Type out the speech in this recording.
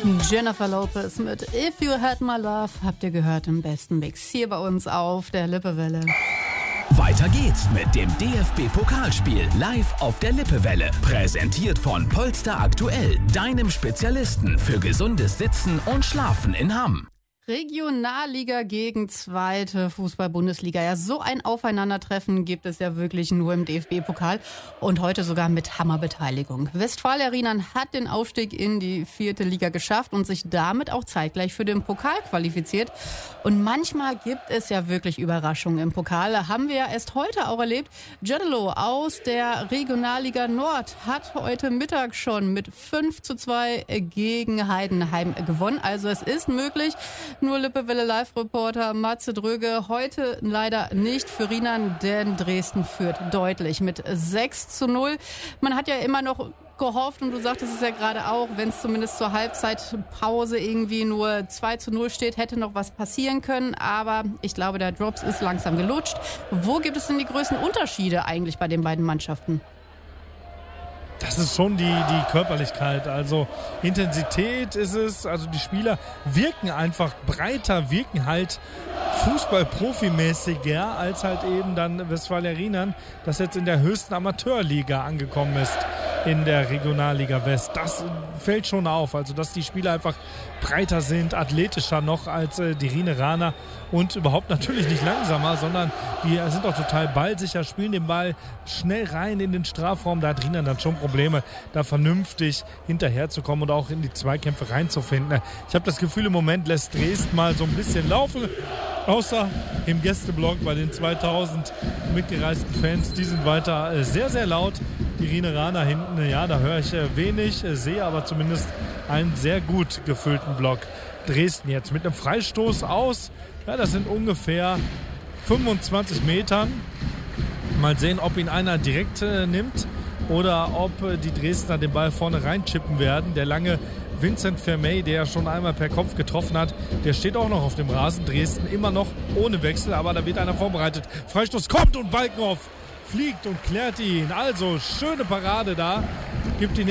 Jennifer Lopez mit If You Had My Love habt ihr gehört im besten Mix hier bei uns auf der Lippewelle. Weiter geht's mit dem DFB-Pokalspiel live auf der Lippewelle. Präsentiert von Polster Aktuell, deinem Spezialisten für gesundes Sitzen und Schlafen in Hamm. Regionalliga gegen zweite Fußball-Bundesliga. Ja, so ein Aufeinandertreffen gibt es ja wirklich nur im DFB-Pokal und heute sogar mit Hammerbeteiligung. Westfalia Rienan hat den Aufstieg in die 4. Liga geschafft und sich damit auch zeitgleich für den Pokal qualifiziert. Und manchmal gibt es ja wirklich Überraschungen im Pokal. Haben wir ja erst heute auch erlebt. Jödelo aus der Regionalliga Nord hat heute Mittag schon mit 5:2 gegen Heidenheim gewonnen. Also es ist möglich. Nur Lippewelle Live-Reporter Matze Dröge heute leider nicht für Rienan, denn Dresden führt deutlich mit 6:0. Man hat ja immer noch gehofft, und du sagtest es ja gerade auch, wenn es zumindest zur Halbzeitpause irgendwie nur 2:0 steht, hätte noch was passieren können. Aber ich glaube, der Drops ist langsam gelutscht. Wo gibt es denn die größten Unterschiede eigentlich bei den beiden Mannschaften? Das ist schon die Körperlichkeit, also Intensität ist es, also die Spieler wirken einfach breiter, wirken halt Fußball-Profimäßiger als halt eben dann Westfalia Rienan, das jetzt in der höchsten Amateurliga angekommen ist, in der Regionalliga West. Das fällt schon auf, also dass die Spieler einfach breiter sind, athletischer noch als die Rieneraner und überhaupt natürlich nicht langsamer, sondern die sind auch total ballsicher, spielen den Ball schnell rein in den Strafraum. Da hat Rienan dann schon Probleme, da vernünftig hinterherzukommen und auch in die Zweikämpfe reinzufinden. Ich habe das Gefühl, im Moment lässt Dresden mal so ein bisschen laufen, außer im Gästeblock bei den 2000 mitgereisten Fans. Die sind weiter sehr, sehr laut. Die Rieneraner hinten, ja, da höre ich wenig, sehe aber zumindest einen sehr gut gefüllten Block. Dresden jetzt mit einem Freistoß aus, ja, das sind ungefähr 25 Metern. Mal sehen, ob ihn einer direkt nimmt oder ob die Dresdner den Ball vorne reinchippen werden. Der lange Vincent Vermey, der schon einmal per Kopf getroffen hat, der steht auch noch auf dem Rasen. Dresden immer noch ohne Wechsel, aber da wird einer vorbereitet. Freistoß kommt und Balkenhoff fliegt und klärt ihn. Also schöne Parade da. Gibt ihn